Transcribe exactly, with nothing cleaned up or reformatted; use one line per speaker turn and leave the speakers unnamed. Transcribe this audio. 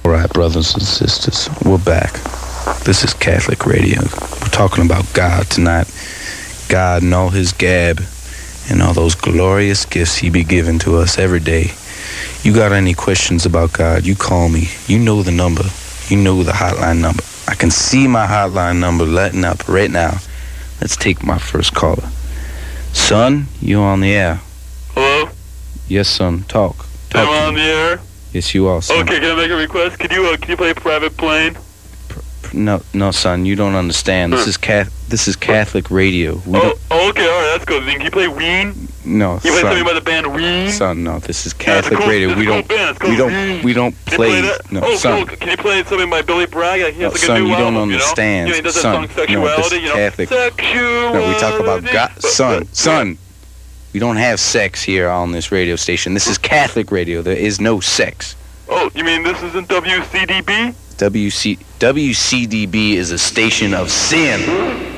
All right, brothers and sisters, we're back. This is Catholic Radio. We're talking about God tonight. God and all his gab and all those glorious gifts he be giving to us every day. You got any questions about God, you call me. You know the number. You know the hotline number. I can see my hotline number letting up right now. Let's take my first caller. Son, you on the air.
Hello?
Yes, son. Talk. Talk
Am I on the air?
Yes, you are, son.
Okay, can I make a request? Can you uh, can you play Private Plane?
No, no, son, you don't understand. This is cat. This is Catholic radio. We
Oh,
don't,
oh, okay, all right, that's good. Then can you play Ween?
no,
You play
son,
something by the band Ween?
son, no. This is
Yeah, it's a
Catholic
cool-
radio.
it's a
We
cool
don't.
band. It's called
We don't.
Ween.
We don't
Can you
play.
that?
No,
oh,
son.
cool. Can you play something by Billy Bragg? He has
No,
like
son,
a new
you don't
album,
understand.
You know? You know, he does that
Son,
song
no,
Sexuality,
this is
you know?
Catholic.
Sexuality.
No, we talk about God.
But-
Son,
but-
son. We don't have sex here on this radio station. This is Catholic radio. There is no sex.
Oh, you mean this isn't W C D B?
W C W C D B is a station of sin.